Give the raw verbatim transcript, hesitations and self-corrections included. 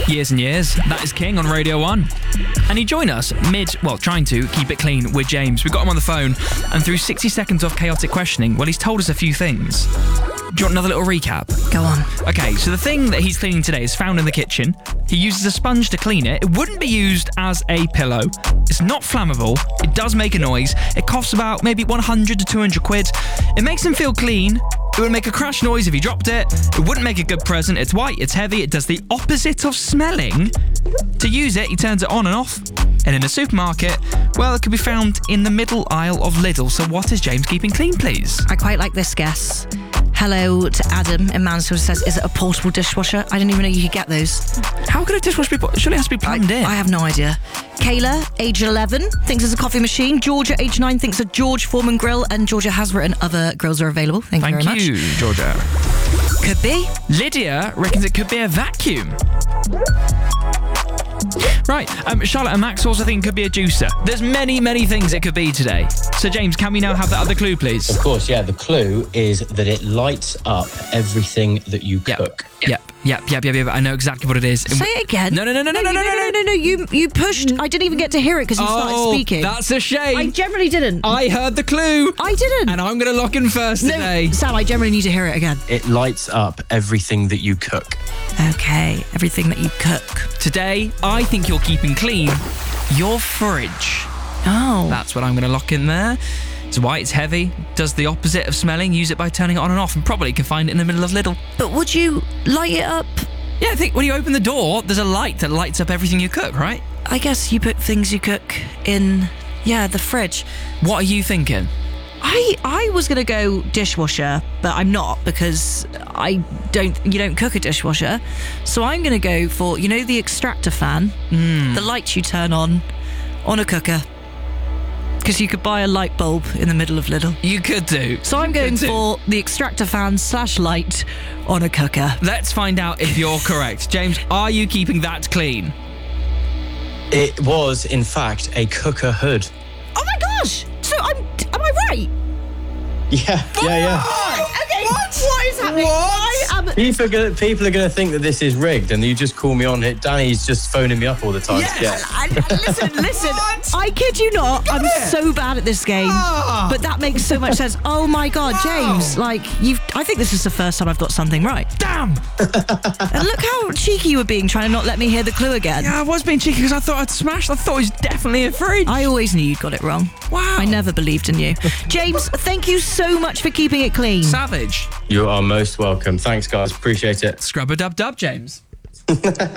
Years and years. That is King on Radio one. And he joined us mid, well, trying to keep it clean with James. We got him on the phone, and through sixty seconds of chaotic questioning, well, he's told us a few things. Do you want another little recap? Go on. Okay, so the thing that he's cleaning today is found in the kitchen. He uses a sponge to clean it. It wouldn't be used as a pillow. It's not flammable. It does make a noise. It costs about maybe one hundred to two hundred quid. It makes him feel clean. It would make a crash noise if he dropped it. It wouldn't make a good present. It's white, it's heavy, it does the opposite of smelling. To use it, he turns it on and off. And in the supermarket, well, it could be found in the middle aisle of Lidl. So what is James keeping clean, please? I quite like this guess. Hello to Adam in Mansfield says, is it a portable dishwasher? I didn't even know you could get those. How could a dishwasher be... Surely it has to be plumbed I, in. I have no idea. Kayla, age eleven, thinks it's a coffee machine. Georgia, age nine, thinks a George Foreman grill. And Georgia has written other grills are available. Thank, Thank you very you, much. Georgia. Could be. Lydia reckons it could be a vacuum. Right, um, Charlotte and Max also think it could be a juicer. There's many, many things it could be today. So, James, can we now have that other clue, please? Of course, yeah. The clue is that it lights up everything that you Yep. cook. Yep, yep, yep, yep, yep. I know exactly what it is. Say it again. No, no, no, no, no, no, no, no, no, no, no. You, you pushed. I didn't even get to hear it because you started Oh, speaking. that's a shame. I generally didn't. I heard the clue. I didn't. And I'm going to lock in first no, today. Sam, I generally need to hear it again. It lights up everything that you cook. Okay, everything that you cook. Today, I think you're keeping clean your fridge. Oh. That's what I'm going to lock in there. It's white, it's heavy, does the opposite of smelling. Use it by turning it on and off, and probably can find it in the middle of Lidl. But would you light it up? Yeah, I think when you open the door, there's a light that lights up everything you cook, right? I guess you put things you cook in, yeah, the fridge. What are you thinking? I I was gonna go dishwasher, but I'm not because I don't. You don't cook a dishwasher, so I'm gonna go for, you know, the extractor fan, Mm. the light you turn on on a cooker. Because you could buy a light bulb in the middle of Lidl. You could do. So I'm You going could do. for the extractor fan slash light on a cooker. Let's find out if you're correct. James, are you keeping that clean? It was, in fact, a cooker hood. Oh my gosh! So I'm. Am I right? Yeah, yeah, yeah. Okay. What? What is happening? I am. People are gonna, people are going to think that this is rigged, and you just call me on it. Danny's just phoning me up all the time. Yes. Yeah. I, I- listen, listen. What? I kid you not. Got I'm it. so bad at this game, Ah. but that makes so much sense. Oh my God, Wow. James! Like you've. I think this is the first time I've got something right. Damn! And look how cheeky you were being, trying to not let me hear the clue again. Yeah, I was being cheeky because I thought I'd smashed. I thought it was definitely a fridge. I always knew you got it wrong. Wow. I never believed in you. James, thank you so much for keeping it clean. Savage. You are most welcome. Thanks, guys. Appreciate it. Scrub a dub dub, James.